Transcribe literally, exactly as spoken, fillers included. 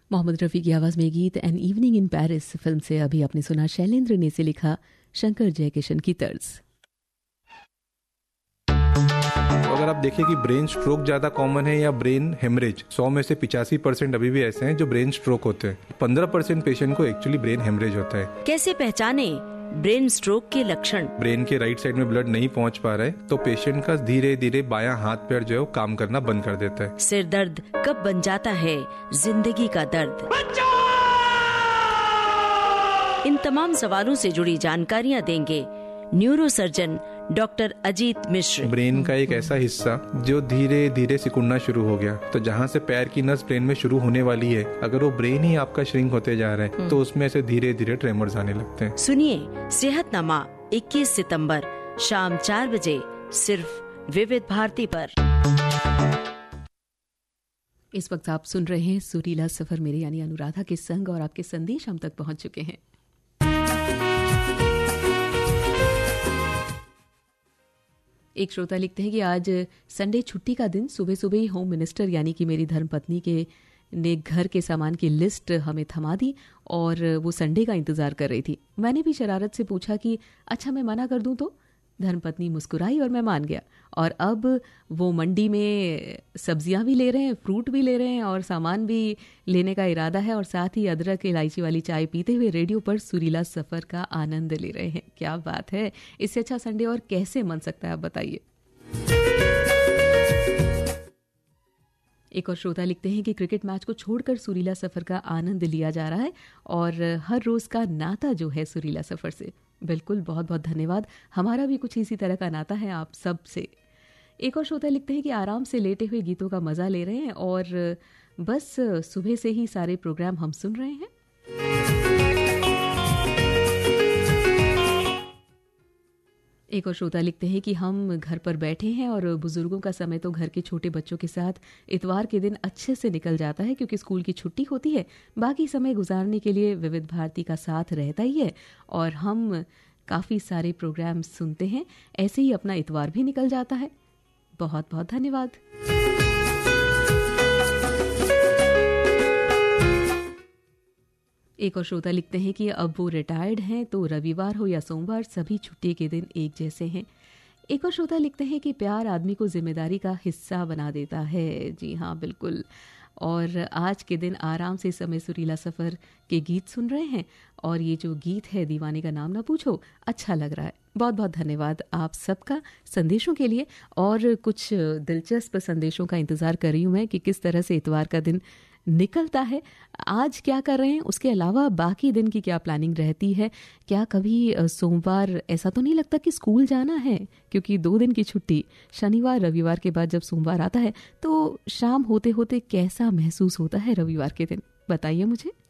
मोहम्मद रफ़ी की आवाज़ में गीत an evening in Paris film से अभी आपने सुना शैलेंद्र ने से लिखा शंकर जयकिशन की तर्ज। अगर आप देखें कि ब्रेन स्ट्रोक ज्यादा कॉमन है या ब्रेन हेमरेज, सौ में से पिचासी परसेंट अभी भी ऐसे हैं जो ब्रेन स्ट्रोक होते हैं। पंद्रह परसेंट पेशेंट को एक्चुअली ब्रेन हेमरेज होता है। कैसे पहचाने ब्रेन स्ट्रोक के लक्षण? ब्रेन के राइट साइड में ब्लड नहीं पहुंच पा रहा है तो पेशेंट का धीरे धीरे बायां हाथ पैर जो है वो काम करना बंद कर देता है। सिर दर्द कब बन जाता है जिंदगी का दर्द? इन तमाम सवालों से जुड़ी जानकारियाँ देंगे न्यूरो सर्जन डॉक्टर अजीत मिश्र। ब्रेन का एक ऐसा हिस्सा जो धीरे धीरे सिकुड़ना शुरू हो गया, तो जहाँ से पैर की नस ब्रेन में शुरू होने वाली है, अगर वो ब्रेन ही आपका श्रिंक होते जा रहा है तो उसमें से धीरे धीरे ट्रेमर्स आने लगते हैं। सुनिए सेहतनामा इक्कीस सितंबर शाम चार बजे सिर्फ विविध भारती पर। इस वक्त आप सुन रहे हैं सुरीला सफर मेरे यानी अनुराधा के संग, और आपके संदेश हम तक पहुंच चुके हैं। एक श्रोता लिखते हैं कि आज संडे छुट्टी का दिन, सुबह सुबह ही होम मिनिस्टर यानी कि मेरी धर्मपत्नी के ने घर के सामान की लिस्ट हमें थमा दी और वो संडे का इंतजार कर रही थी। मैंने भी शरारत से पूछा कि अच्छा मैं मना कर दूं तो? धर्मपत्नी मुस्कुराई और मैं मान गया, और अब वो मंडी में सब्जियां भी ले रहे हैं, फ्रूट भी ले रहे हैं और सामान भी लेने का इरादा है, और साथ ही अदरक इलायची वाली चाय पीते हुए रेडियो पर सुरीला सफर का आनंद ले रहे हैं। क्या बात है, इससे अच्छा संडे और कैसे मन सकता है, आप बताइए। एक और श्रोता लिखते हैं कि क्रिकेट मैच को छोड़कर सुरीला सफर का आनंद लिया जा रहा है और हर रोज का नाता जो है सुरीला सफर से। बिल्कुल, बहुत बहुत धन्यवाद। हमारा भी कुछ इसी तरह का नाता है आप सब से। एक और श्रोता लिखते हैं कि आराम से लेटे हुए गीतों का मजा ले रहे हैं और बस सुबह से ही सारे प्रोग्राम हम सुन रहे हैं। एक और श्रोता लिखते हैं कि हम घर पर बैठे हैं और बुजुर्गों का समय तो घर के छोटे बच्चों के साथ इतवार के दिन अच्छे से निकल जाता है क्योंकि स्कूल की छुट्टी होती है। बाकी समय गुजारने के लिए विविध भारती का साथ रहता ही है और हम काफ़ी सारे प्रोग्राम सुनते हैं। ऐसे ही अपना इतवार भी निकल जाता है। बहुत बहुत धन्यवाद। एक और श्रोता लिखते हैं कि अब वो रिटायर्ड हैं तो रविवार हो या सोमवार सभी छुट्टी के दिन एक जैसे हैं। एक और श्रोता लिखते हैं कि प्यार आदमी को जिम्मेदारी का हिस्सा बना देता है। जी हाँ, बिल्कुल। और आज के दिन आराम से समय सुरीला सफ़र के गीत सुन रहे हैं और ये जो गीत है दीवाने का नाम ना पूछो, अच्छा लग रहा है। बहुत बहुत धन्यवाद आप सबका संदेशों के लिए, और कुछ दिलचस्प संदेशों का इंतज़ार कर रही हूँ मैं कि किस तरह से इतवार का दिन निकलता है, आज क्या कर रहे हैं, उसके अलावा बाकी दिन की क्या प्लानिंग रहती है। क्या कभी सोमवार ऐसा तो नहीं लगता कि स्कूल जाना है, क्योंकि दो दिन की छुट्टी शनिवार रविवार के बाद जब सोमवार आता है तो शाम होते होते कैसा महसूस होता है रविवार के दिन, बताइए मुझे।